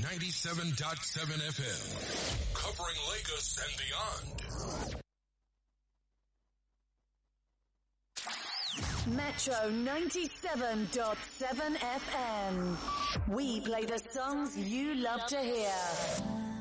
97.7 FM. Covering Lagos and beyond. Metro 97.7 FM. We play the songs you love to hear.